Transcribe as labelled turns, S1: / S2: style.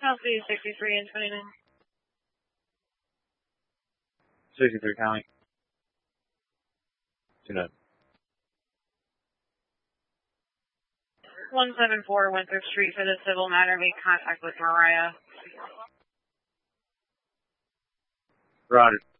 S1: Southie 63 and 29.
S2: 63 county. 29.
S1: 174 Winthrop Street for the civil matter. Make contact with Mariah.
S2: Roger.